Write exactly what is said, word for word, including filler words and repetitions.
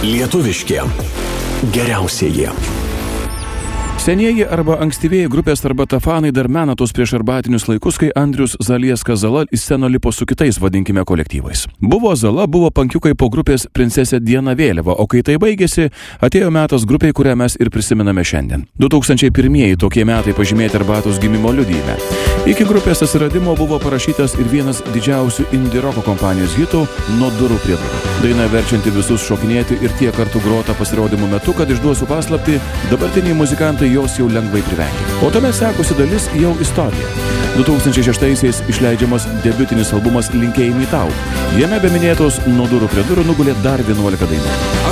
Lietuviški geriausieji. Senieji arba ankstyvieji grupės Arbata fanai dar mena tos prieš arbatinius laikus, kai Andrius Zalieskas Zala į sceną lipo su kitais, vadinkime, kolektyvais. Buvo Zala, buvo pankiukai po grupės Princesė Diena Vėliava, o kai tai baigėsi, atėjo metas grupiai, kurią mes ir prisimename šiandien. du tūkstančiai pirmieji tokie metai pažymėti Arbatos gimimo liudijime. Iki grupės atsiradimo buvo parašytas ir vienas didžiausių indie roko kompanijos hitų Nuo durų prie durų. Daina verčianti visus šokinėti ir tiek kartų grota pasirodymų metu, kad išduosiu paslaptį, dabartiniai muzikantai jos jau lengvai privengė. O tuomet sekusi dalis jau istorija. du tūkstančiai šeštaisiais išleidžiamas debiutinis albumas Linkėjimai tau. Jame be minėtos Nuo durų prie durų nugulė dar vienuolika dainų.